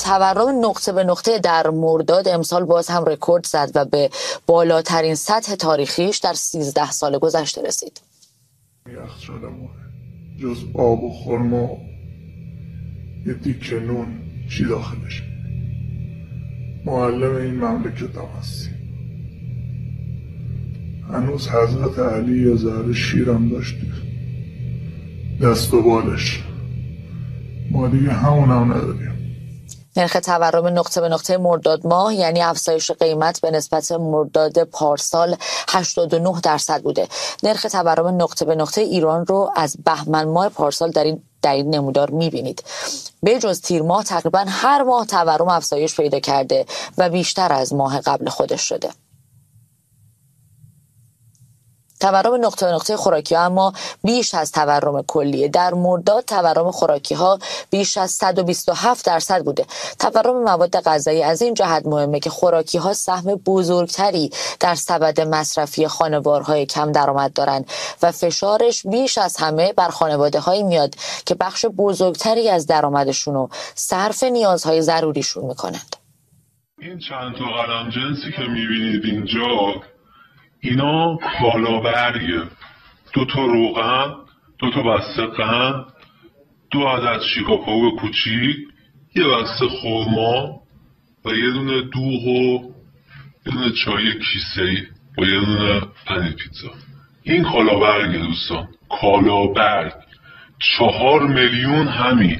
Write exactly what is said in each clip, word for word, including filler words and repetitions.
تورم نقطه به نقطه در مرداد امسال باز هم رکورد زد و به بالاترین سطح تاریخیش در سیزده سال گذشته رسید. یخچال ما جز آب و خرما و یه دیکه نون چی داخلش؟ معلم این مملکت هم هستی. هنوز حضرت علی یه ذره شیرم داشتی دست و بالش، ما دیگه همون هم نداریم. نرخ تورم نقطه به نقطه مرداد ماه یعنی افزایش قیمت به نسبت مرداد پارسال هشتاد و نه درصد بوده. نرخ تورم نقطه به نقطه ایران رو از بهمن ماه پارسال در این در این نمودار می‌بینید. به جز تیر ماه تقریبا هر ماه تورم افزایش پیدا کرده و بیشتر از ماه قبل خودش شده. تورم نقطه به نقطه خوراکی ها اما بیش از تورم کلیه. در مرداد تورم خوراکی ها بیش از صد و بیست و هفت درصد بوده. تورم مواد غذایی از این جهت مهمه که خوراکی ها سهم بزرگتری در سبد مصرفی خانوارهای کم درآمد دارند و فشارش بیش از همه بر خانواده هایی میاد که بخش بزرگتری از درآمدشون رو صرف نیازهای ضروریشون میکنند. این چند تا قلم جنسی که میبینید اینجا اینا کالابریه. دو تا روغن، دو تا بسته قند، دو عدد شیکاکائو کوچیک، یه بسته خرما و یه دونه دوغ و یه دونه چای کیسه‌ای و یه دونه پنیر پیتزا. این کالابرگه دوستان، کالابرگ. چهار میلیون همین.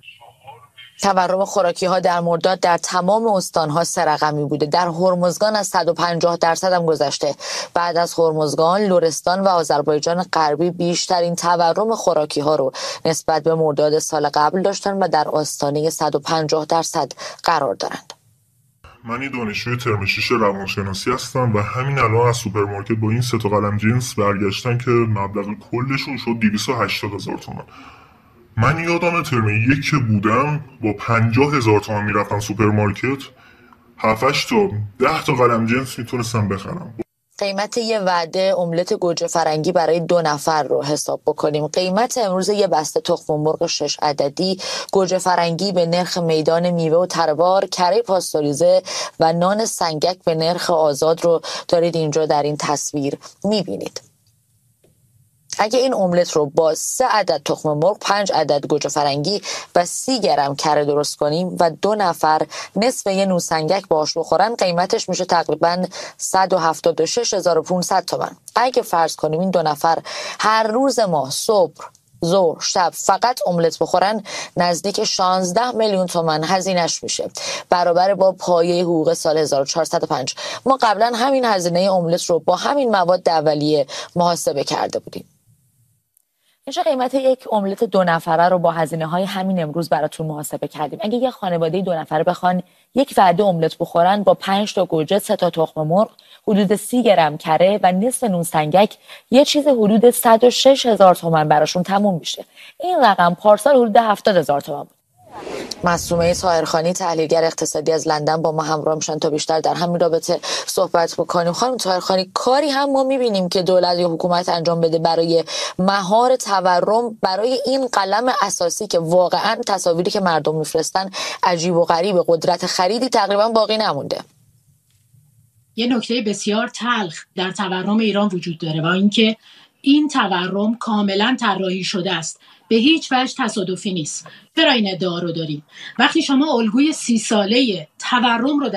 تورم خوراکی ها در مرداد در تمام استانها سه رقمی بوده. در هرمزگان از صد و پنجاه درصد هم گذشته. بعد از هرمزگان، لرستان و آذربایجان غربی بیشترین تورم خوراکی ها رو نسبت به مرداد سال قبل داشتن و در آستانه صد و پنجاه درصد قرار دارند. من یه دانشجوی ترم شش روانشناسی هستم و همین الان از سوپرمارکت با این سه تا قلم جنس برگشتن که مبلغ کلشون شد دویست و هشتاد هزار تومان. من یادم ترم یک که بودم با پنجاه هزار تومان میرفتم سوپرمارکت، هفتش تا ده تا قلم جنس میتونستم بخرم. قیمت یه وعده املت گوجه فرنگی برای دو نفر رو حساب بکنیم. قیمت امروز یه بسته تخم مرغ شش عددی گوجه فرنگی به نرخ میدان میوه و تروار، کره پاستوریزه و نان سنگک به نرخ آزاد رو دارید اینجا در این تصویر میبینید. اگه این املت رو با سه عدد تخم مرغ، پنج عدد گوجه فرنگی و سی گرم کره درست کنیم و دو نفر نصف یه نون سنگک باهاش بخورن، قیمتش میشه تقریبا صد و هفتاد و شش هزار و پانصد تومان. اگه فرض کنیم این دو نفر هر روز ماه صبح، ظهر، شب فقط املت بخورن، نزدیک شانزده میلیون تومان هزینه‌اش میشه، برابر با پایه حقوق سال هزار و چهارصد و پنج. ما قبلا همین هزینه املت رو با همین مواد اولیه محاسبه کرده بودیم. اینجا قیمت یک املت دو نفره رو با هزینه های همین امروز براتون محاسبه کردیم. اگه یه خانواده دو نفره بخوان یک وعده املت بخورن با پنج تا گوجه، سه تا تخم مرغ، حدود سی گرم کره و نصف نون سنگک، یه چیز حدود صد و شش هزار تومان براشون تموم میشه. این رقم پارسال حدود هفتاد هزار تومان بود. معصومه طاهرخانی تحلیلگر اقتصادی از لندن با ما همراه میشن تا بیشتر در همین رابطه صحبت بکنیم. خانم طاهرخانی، کاری هم ما میبینیم که دولت یا حکومت انجام بده برای مهار تورم، برای این قلم اساسی که واقعا تصاویری که مردم میفرستن عجیب و غریب، قدرت خریدی تقریبا باقی نمونده؟ یه نکته بسیار تلخ در تورم ایران وجود داره و اینکه این تورم کاملا طراحی شده است، به هیچ وجه تصادفی نیست. چرا این ادعا رو داریم؟ وقتی شما الگوی سی ساله تورم رو در